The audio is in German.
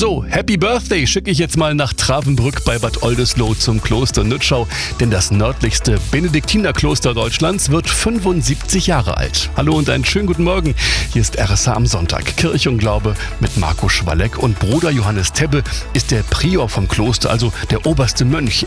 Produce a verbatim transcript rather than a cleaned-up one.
So, Happy Birthday schicke ich jetzt mal nach Travenbrück bei Bad Oldesloe zum Kloster Nützschau, denn das nördlichste Benediktinerkloster Deutschlands wird fünfundsiebzig Jahre alt. Hallo und einen schönen guten Morgen. Hier ist R S H am Sonntag. Kirche und Glaube mit Marco Schwalleck und Bruder Johannes Tebbe ist der Prior vom Kloster, also der oberste Mönch.